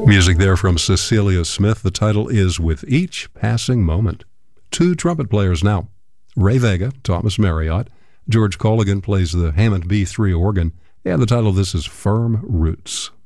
Music there from Cecilia Smith. The title is With Each Passing Moment. Two trumpet players now. Ray Vega, Thomas Marriott. George Colligan plays the Hammond B3 organ. And the title of this is Firm Roots.